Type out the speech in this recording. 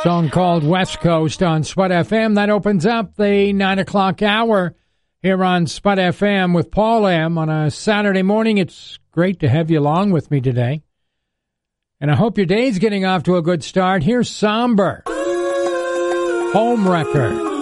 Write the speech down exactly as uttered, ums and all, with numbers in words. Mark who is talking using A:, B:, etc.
A: Song called West Coast on Spud F M. That opens up the nine o'clock hour here on Spud F M with Paul M. on a Saturday morning. It's great to have you along with me today. And I hope your day's getting off to a good start. Here's Somber, Home Wrecker.